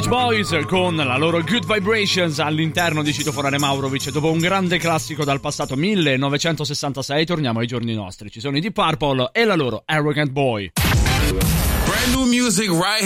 Beach Boys con la loro Good Vibrations all'interno di Citofonare Maurovic. Dopo un grande classico dal passato 1966 torniamo ai giorni nostri. Ci sono i Deep Purple e la loro Arrogant Boy. Brand new music right